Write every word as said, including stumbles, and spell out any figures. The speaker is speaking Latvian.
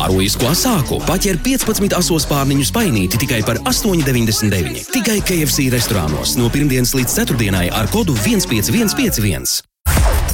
Ārojisko asāku paķer piecpadsmit asos pārniņu spainīti tikai par astoņi deviņdesmit deviņi. Tikai K F C restorānos no pirmdienas līdz ceturtdienai ar kodu viens pieci viens pieci viens.